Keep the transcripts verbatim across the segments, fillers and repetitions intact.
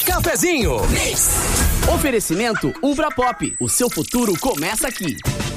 Cafezinho. Mix. Oferecimento Ubra Pop. O seu futuro começa aqui.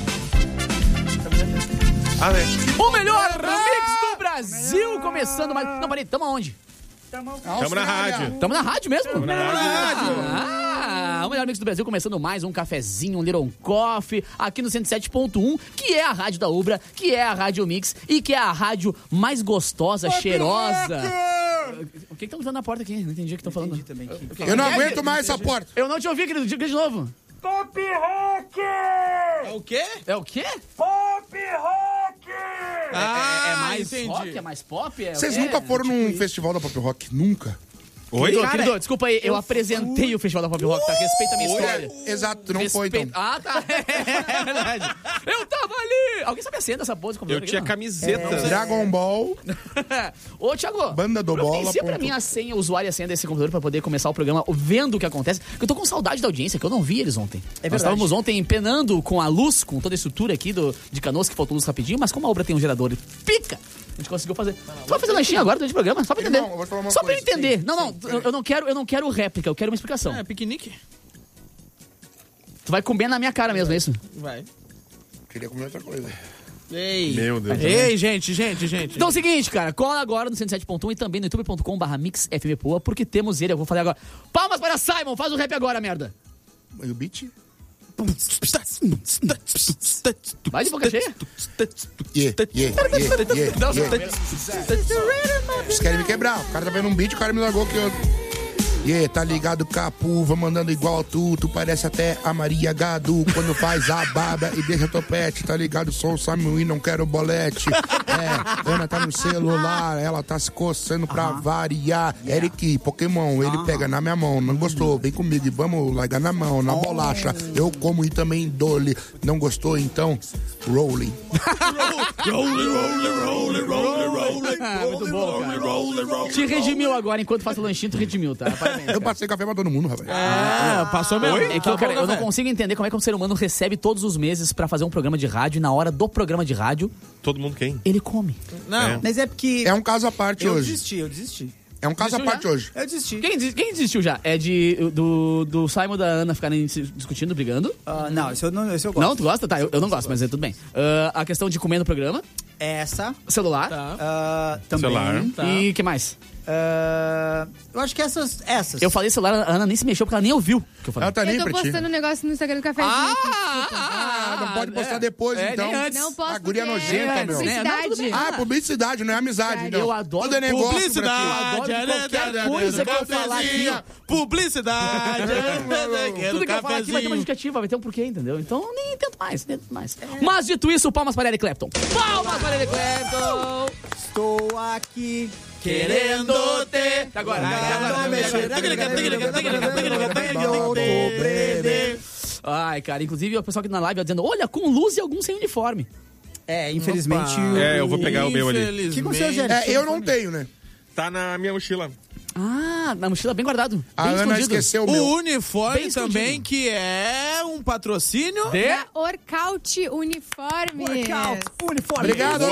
O melhor mix do Brasil. Começando mais... Não, peraí, tamo aonde? Tamo, tamo na rádio. Tamo na rádio mesmo? Tamo na rádio. Ah, o melhor mix do Brasil, começando mais um cafezinho, um Little Coffee, aqui no cento e sete ponto um, que é a rádio da Ubra, que é a Rádio Mix e que é a rádio mais gostosa, Pop cheirosa. Rock! O que que estão gritando na porta aqui? Não entendi o que estão falando. Também, eu, eu não aguento eu, mais essa porta. Eu não te ouvi, querido. Diga de novo. Pop Rock! É o quê? É o quê? Pop Rock! Ah, é, é mais entendi. rock? É mais pop? É Vocês é, nunca foram tipo num isso. festival da Pop Rock? Nunca? Oi? Querido, Cara, querido, desculpa aí, eu, eu apresentei fui... o Festival da Pop Rock, tá? Respeita a minha história. Exato, tu não Respeita... foi, então. Ah, tá. É verdade. Eu tava ali. Alguém sabe a senha dessa pose? Eu tinha camiseta. É, Dragon Ball. Ô, Thiago. Banda do Bola. Providencia pra mim a senha, o usuário e a senha desse computador pra poder começar o programa vendo o que acontece. Porque eu tô com saudade da audiência, que eu não vi eles ontem. É Nós estávamos ontem penando com a luz, com toda a estrutura aqui do, de Canoas, que faltou luz rapidinho, mas como a obra tem um gerador pica, a gente conseguiu fazer. Tu vai fazer lanchinho agora durante o programa? Só pra entender. Não, eu vou falar uma Só coisa. pra eu entender. Sim, não, não, sim, eu, eu não quero, eu não quero réplica, eu quero uma explicação. É, piquenique. Tu vai comer na minha cara mesmo, é isso? Vai. Queria comer outra coisa. Ei. Meu Deus. Ei, gente, gente, gente. Então é o seguinte, cara, cola agora no cento e sete ponto um e também no youtube ponto com barra mix f m poa, porque temos ele, eu vou falar agora. Palmas para Simon, faz o rap agora, merda. E o beat? Vai de boca cheia. Yeah, yeah, yeah, yeah, Não, yeah. Vocês querem me quebrar? O cara tá vendo um beat, o cara me largou que eu... Yeah, tá ligado, Capu, vou mandando igual tu. Tu parece até a Maria Gadu quando faz a baba e deixa topete. Tá ligado, sou o Samuel e não quero bolete. É, Ana tá no celular, ela tá se coçando pra uh-huh. variar. Yeah. Eric, Pokémon, ele uh-huh. pega na minha mão. Não gostou, vem comigo e vamos largar na mão, na oh. bolacha. Eu como e também dole. Não gostou, então, rolling. Rolling, rolling, rolling, rolling, rolling. Ah, muito bom, cara. Te redimiu agora, enquanto faz o lanchinho, tu redimiu, tá? Parabéns, eu passei café pra todo mundo, rapaz. É, passou mesmo. É que, tá cara, bom, eu não véio. consigo entender como é que um ser humano recebe todos os meses pra fazer um programa de rádio e na hora do programa de rádio... Todo mundo quem? Ele come. Não, é. mas é porque... É um caso à parte eu hoje. Eu desisti, eu desisti. É um caso à parte já? hoje. Eu desisti. Quem, quem desistiu já? É de, do, do Simon e da Ana ficarem discutindo, brigando? Uh, não, esse eu, não, esse eu gosto. Não, tu gosta? Tá, eu, eu não gosto, mas é tudo bem. Uh, a questão de comer no programa. Essa. Celular. Tá. Uh, também. Celular. Tá. E o que mais? Uh, eu acho que essas, essas. Eu falei celular, a Ana nem se mexeu porque ela nem ouviu o que eu falei. Ela tá nem Eu tô pra ti. postando um negócio no Instagram do Cafezinho. Ah, aqui, Ah, não pode postar é. depois, É, então. nem antes. Não posso A guria porque nojenta, é meu. publicidade. Não, tudo bem. Ah, publicidade, não é amizade. Não. Eu adoro Tudo é negócio pra ti. Publicidade. Eu adoro qualquer coisa que eu falar aqui, ó. Publicidade. Tudo que eu falar aqui vai ter uma justificativa, vai ter um porquê, entendeu? Então nem tento mais, nem tento mais. Mas dito isso, palmas para Eric Clapton. Palmas para Eric Clapton. Estou aqui Querendo ter. Agora, ai, cara, inclusive o pessoal aqui na live ó, dizendo: olha, com luz e alguns sem uniforme. É, infelizmente. Opa. É, eu vou pegar o meu ali. Que com seu É, eu não tenho, né? Tá na minha mochila. Ah, na mochila bem guardado. A Bem Ana escondido. esqueceu o O meu. uniforme Bem também, escondido. que é um patrocínio. De? Orcaut Uniforme. Workout, uniforme. Obrigado.